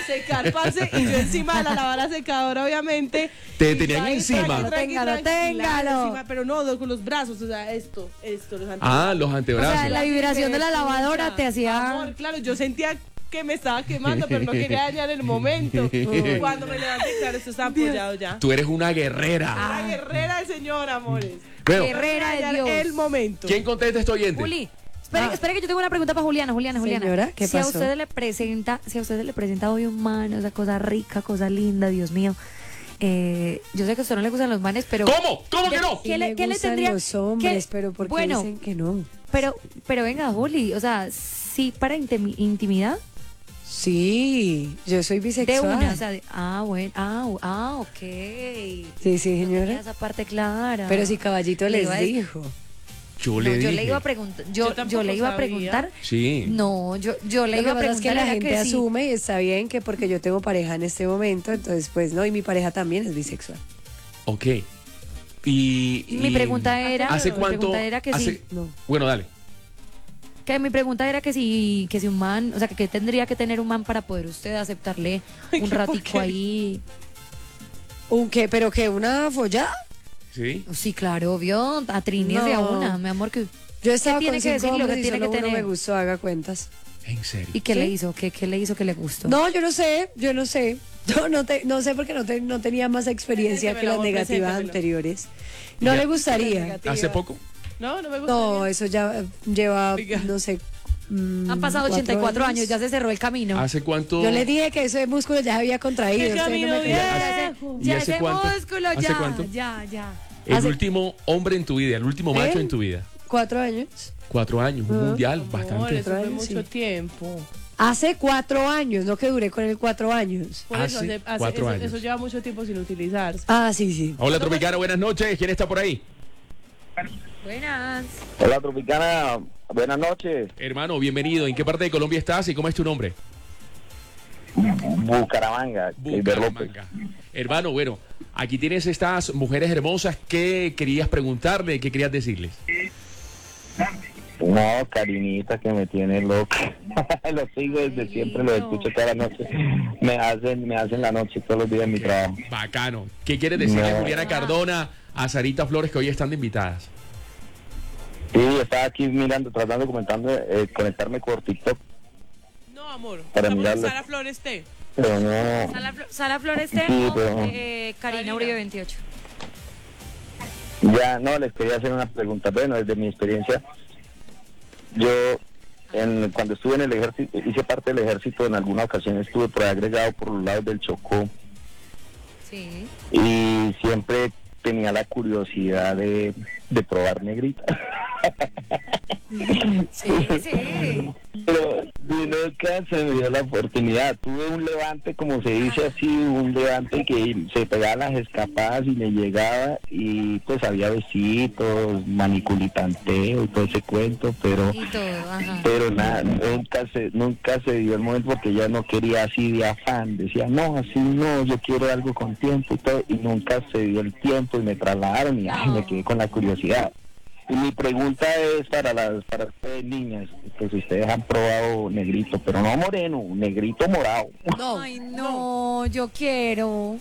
secar, parce, y yo encima de la lavadora secadora, obviamente. Te tenían encima. Téngalo. Pero no, con los brazos, o sea, esto, los antebrazos. Ah, los O antebrazos. sea, la vibración de la lavadora te hacía... Amor, claro, yo sentía que me estaba quemando, pero no quería dañar el momento. Cuando me levanté, claro, esto estaba apoyado ya. Tú eres una guerrera. La guerrera del Señor, amores. Bueno, Guerrera de Dañar Dios. el momento. ¿quién contesta este oyente? Juli, espere que yo tengo una pregunta para Juliana. Señora, ¿qué si a pasó? usted le presenta hoy un man, esa cosa rica, cosa linda, Dios mío. Yo sé que a usted no le gustan los manes, pero... ¿Cómo? ¿Cómo que no? ¿Qué le gustan tendría? los hombres, qué- pero ¿por qué bueno, dicen que no? Pero venga, Juli, o sea, sí para intimidad Sí, yo soy de bisexual. una, o sea, ok. Sí, sí, No tenía señora. esa parte clara. Pero si Caballito Le les iba a decir- dijo. Yo No, le yo dije. le iba a preguntar, Yo yo tampoco le iba a sabía. preguntar. Sí. No, yo le Lo iba a que pasa es preguntar que la era gente que sí. asume y está bien que porque yo tengo pareja en este momento, entonces pues no, y mi pareja también es bisexual. Ok. Y Mi pregunta era, ¿hace mi cuánto? pregunta era que hace- sí. No. Bueno, dale. Que mi pregunta era que si un man, o sea, que tendría que tener un man para poder usted aceptarle un qué ratico porquería. ahí. ¿Un qué? ¿Pero qué? ¿Una follada? Sí. Sí, claro, obvio, a Trini de a No. una, mi amor, que Yo estaba tiene con que 5 decir lo que hombres y tiene solo que uno tener? me gustó, haga cuentas. En serio. ¿y qué ¿Sí? le hizo? ¿Qué le hizo que le gustó? No, yo no sé. Yo no sé porque no tenía más experiencia que las Preséntemelo, negativas preséntemelo. anteriores. No Ya. le gustaría. Negativa. ¿Hace poco? No, no me gusta. No, eso ya lleva, Oiga. no sé. Han pasado 84 años, ya se cerró el camino. ¿Hace cuánto? Yo le dije que ese músculo ya había contraído. El usted no camino me cree. viejo. ¿Y hace ese cuánto? músculo, ¿Hace ya, cuánto? ya. El Hace- último hombre en tu vida, el último macho en tu vida. 4 años. 4 años, un mundial, Amor, bastante. eso fue años, mucho sí. tiempo. Hace 4 años, no que duré con él 4 años. Por eso, Hace 4 años. eso lleva mucho tiempo sin utilizarse. Ah, sí, sí. Hola, Tropicana, buenas noches. ¿Quién está por ahí? Buenas. Hola Tropicana, buenas noches. Hermano, bienvenido. ¿En qué parte de Colombia estás y cómo es tu nombre? Bucaramanga, Eider López. Bucaramanga. Hermano, bueno, aquí tienes estas mujeres hermosas. ¿Qué querías preguntarle? ¿Qué querías decirles? No, Karinita que me tiene loco. Los sigo desde siempre, los escucho toda la noche. Me hacen la noche todos los días en mi trabajo. Bacano. ¿Qué quieres decirle a No. Juliana Cardona, a Sarita Flores, que hoy están de invitadas? Sí, estaba aquí mirando, tratando de conectarme por TikTok, No, amor. Para Estamos en mirarlo. Sara Flores T. pero no. Sara Flores T Sí, o pero- Karina Uribe 28. Ya, no, les quería hacer una pregunta. Bueno, desde mi experiencia, yo cuando estuve en el ejército, hice parte del ejército, en alguna ocasión estuve por ahí agregado por los lados del Chocó Sí. y siempre tenía la curiosidad de probar negrita. Sí. Pero nunca se me dio la oportunidad. Tuve un levante, como se dice así, un levante que se pegaban las escapadas y me llegaba y pues había besitos, maniculitanteo y todo ese cuento, pero Y todo, ajá. pero nada, nunca se dio el momento porque ya no quería así de afán, decía no, así no, yo quiero algo con tiempo y todo, y nunca se dio el tiempo y me trasladaron y ay, me quedé con la curiosidad. Y mi pregunta es para ustedes niñas, pues ustedes han probado negrito, pero no moreno, negrito morado. No. Ay, no, yo quiero.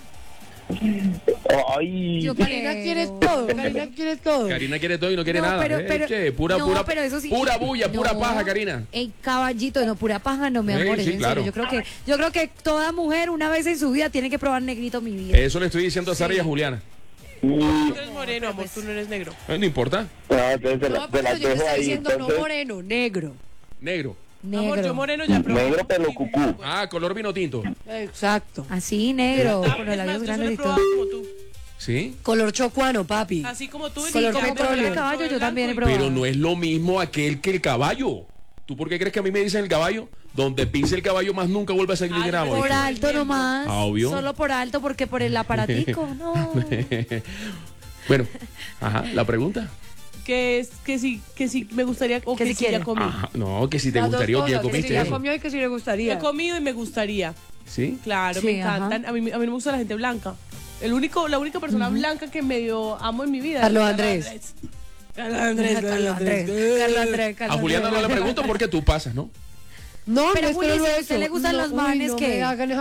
Ay, Yo Karina quiere todo. Karina quiere todo. Karina quiere todo y no quiere No, nada. pero- ¿Qué? Pura, no, pura, pero eso sí. pura bulla, pura No. paja, Karina. Ey, caballito, no, pura paja, no, mi Sí, amor, sí, es en claro. serio. Yo creo que toda mujer una vez en su vida tiene que probar negrito mi vida. Eso le estoy diciendo a Sara y a Juliana. Tú eres moreno, amor, tú no eres negro. No importa. no, entonces se No, se pero las yo te dejo estoy ahí. diciendo no Entonces, moreno, negro. Negro. Amor, yo moreno ya probé. negro pelo cucú. Ah, color vino tinto. Exacto. Así, negro, Ah, con los es más, labios yo grandes solo he y todo. probado como tú. ¿Sí? Color chocuano, papi. Así como tú. Color como petróleo. el Caballo, yo blanco también he y- probado. Pero no es lo mismo aquel que el caballo. ¿Tú por qué crees que a mí me dicen el caballo? Donde pise el caballo más nunca vuelve a ser Ay, grabo. Por alto nomás. Ah, obvio. Solo por alto, porque por el aparatico, no. Bueno, ajá, la pregunta. Que sí me gustaría, o Que que si sí ya quiere. comí. Ajá, no, que si te Las dos gustaría o que ya cosas, comiste. si ya eso. comió y que si le Yo gustaría. he comido y me gustaría. ¿Sí? Claro, Sí, me ajá. encantan. A mí no me gusta la gente blanca. La única persona blanca que medio amo en mi vida. Carlos es Andrés. Carlos Andrés. Carlos Andrés. A Juliana no le pregunto porque tú pasas, ¿no? No, Pero, no es Juli, que si no a es usted eso. le gustan No, los manes no que- me hagan esa